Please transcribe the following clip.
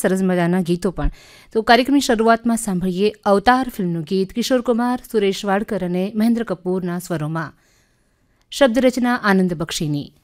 સરસ મજાના ગીતો પણ. તો કાર્યક્રમની શરૂઆતમાં સાંભળીએ અવતાર ફિલ્મનું ગીત કિશોર કુમાર, સુરેશ વાડકર અને મહેન્દ્ર કપૂરના સ્વરોમાં. શબ્દ રચના આનંદ બક્ષીની.